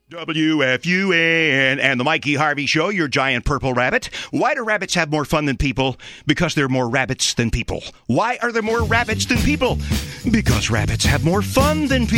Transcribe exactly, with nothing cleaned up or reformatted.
W F U N and the Mikey Harvey Show, your giant purple rabbit. Why do rabbits have more fun than people? Because they're more rabbits than people. Why are there more rabbits than people? Because rabbits have more fun than people.